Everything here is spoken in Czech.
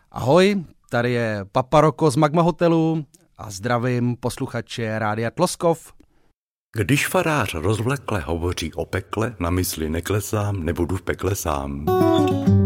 Ahoj, tady je Papa Roko z Magma Hotelu a zdravím posluchače Rádia Tloskov. Když farář rozvlekle hovoří o pekle, na mysli neklesám, nebudu v pekle sám.